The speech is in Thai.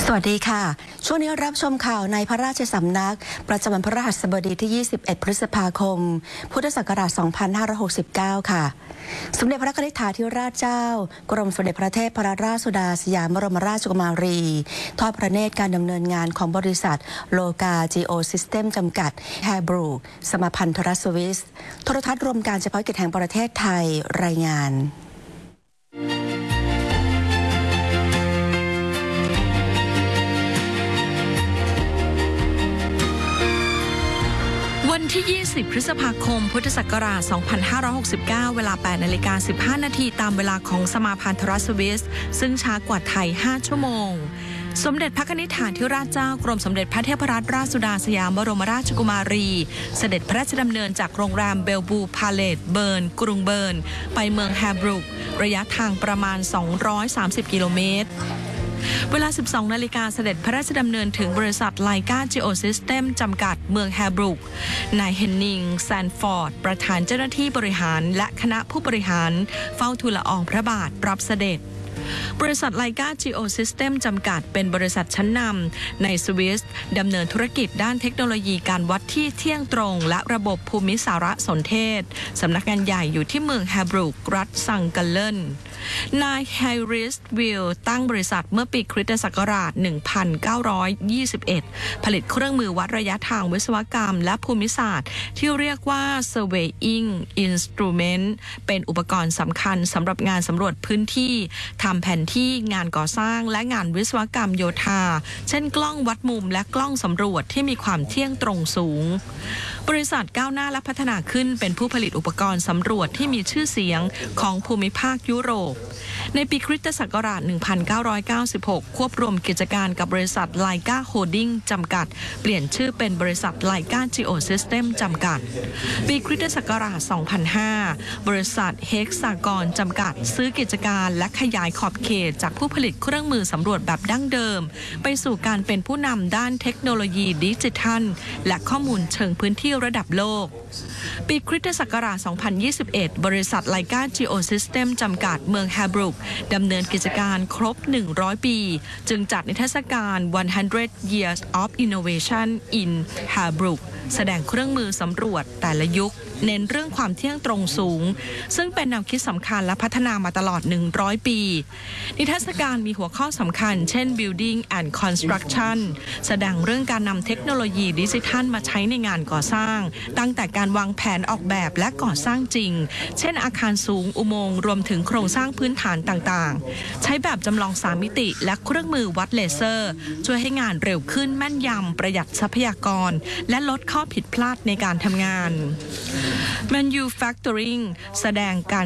สวัสดีค่ะช่วงนี้รับชมข่าวในพระราชสำนักประจำวันพฤหัสบดีที่ 21 พฤษภาคม พุทธศักราช 2569 ค่ะสมเด็จพระนิธิธิราชเจ้ากรมสมเด็จพระเทพรัตนราชสุดาสยามบรมราชกุมารีทอดพระเนตรการดำเนินงานของบริษัทโลกาจีโอซิสเต็มจำกัดแฮบรูสมาพันธรัฐสวิสโทรทัศน์รวมการเฉพาะกิจแห่งประเทศไทยรายงานวันที่ 20 พฤษภาคม พุทธศักราช 2569 เวลา 8:15 นาทีตามเวลาของสมาพันธรัฐสวิสซึ่งช้ากว่าไทย 5 ชั่วโมง สมเด็จพระนิธิธิราชเจ้ากรมสมเด็จพระเทพรัตนราชสุดาสยามบรมราชกุมารีเสด็จพระราชดำเนินจากโรงแรมเบลบูพาเลตเบิร์นกรุงเบิร์นไปเมืองแฮบรูกระยะทางประมาณ 230 กิโลเมตรเวลา 12 นาฬิกาเสด็จพระราชดำเนินถึงบริษัทไลกาจีโอซิสเต็มจำกัดเมืองแฮบรูกนายเฮนนิงแซนฟอร์ดประธานเจ้าหน้าที่บริหารและคณะผู้บริหารเฝ้าทูลละอองพระบาทรับเสด็จบริษัทไลกาจีโอซิสเต็มจำกัดเป็นบริษัทชั้นนำในสวิสดำเนินธุรกิจด้านเทคโนโลยีการวัดที่เที่ยงตรงและระบบภูมิสารสนเทศสำนักงานใหญ่อยู่ที่เมืองแฮบรูกรัฐซังกัลเลนนายไฮริสวิลตั้งบริษัทเมื่อปีคริสตศักราช 1921 ผลิตเครื่องมือวัดระยะทางวิศวกรรมและภูมิศาสตร์ที่เรียกว่า Surveying Instrument เป็นอุปกรณ์สำคัญสำหรับงานสำรวจพื้นที่ทำแผนที่งานก่อสร้างและงานวิศวกรรมโยธาเช่นกล้องวัดมุมและกล้องสำรวจที่มีความเที่ยงตรงสูงบริษัทก้าวหน้าและพัฒนาขึ้นเป็นผู้ผลิตอุปกรณ์สำรวจที่มีชื่อเสียงของภูมิภาคยุโรปในปีคริสตศักราช 1996 ควบรวมกิจการกับบริษัทไลกาโฮลดิ้งจำกัดเปลี่ยนชื่อเป็นบริษัทไลกาจีโอซิสเต็มจำกัดปีคริสตศักราช 2005 บริษัทเฮกซากรจำกัดซื้อกิจการและขยายขอบเขตจากผู้ผลิตเครื่องมือสำรวจแบบดั้งเดิมไปสู่การเป็นผู้นำด้านเทคโนโลยีดิจิทัลและข้อมูลเชิงพื้นที่ระดับโลกปีคริสตศักราช 2021 บริษัทไลกาจีโอซิสเต็มจำกัดเมืองแฮบรูกดำเนินกิจการครบ 100 ปีจึงจัดนิทรรศการ 100 Years of Innovation in Herbrook แสดงเครื่องมือสำรวจแต่ละยุคเน้นเรื่องความเที่ยงตรงสูงซึ่งเป็นแนวคิดสำคัญและพัฒนามาตลอด 100 ปีนิทรรศการมีหัวข้อสำคัญเช่น Building and Construction แสดงเรื่องการนำเทคโนโลยีดิจิทัลมาใช้ในงานก่อสร้างตั้งแต่การวางแผนออกแบบและก่อสร้างจริงเช่นอาคารสูงอุโมงค์รวมถึงโครงสร้างพื้นฐานต่างๆใช้แบบจำลอง3มิติและเครื่องมือวัดเลเซอร์ช่วยให้งานเร็วขึ้นแม่นยำประหยัดทรัพยากรและลดข้อผิดพลาดในการทำงาน Manufacturing แสดงการ